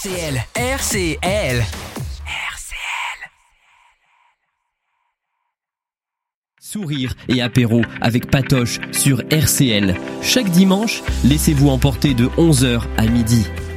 RCL. Sourire et apéro avec Patoche sur RCL. Chaque dimanche, laissez-vous emporter de 11h à midi.